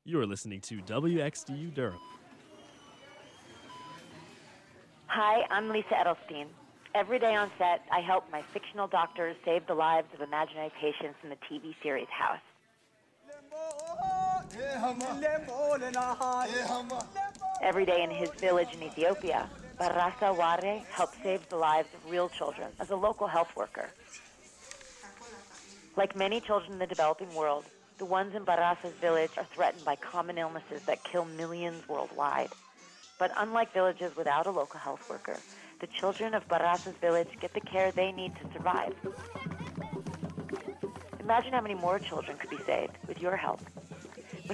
You are listening to WXDU Durham. Hi, I'm Lisa Edelstein. Every day on set, I help my fictional doctors save the lives of imaginary patients in the TV series House. Every day in his village in Ethiopia, Barasa Ware helps save the lives of real children as a local health worker. Like many children in the developing world, the ones in Barasa's village are threatened by common illnesses that kill millions worldwide. But unlike villages without a local health worker, the children of Barasa's village get the care they need to survive. Imagine how many more children could be saved with your help.